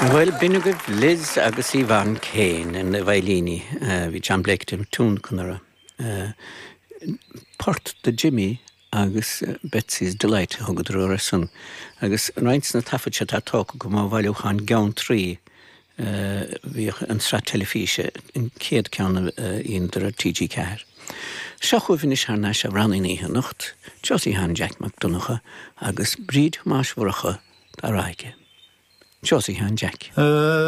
Well, binugah Liz agus Ivan Kane in Vailini, vi John Blake tim tún kunara. Port de Jimmy agus Betsy's Delight hugad son. Agus reins na tafachat a talk go ma valú han gaun 3 vi an stra telefíe in céad ceanna íondar TG Car. Seachú finis haar na se ranning í nacht, Josie han Jack McDonough agus bríd máismhracha a raige. Josie han Jack.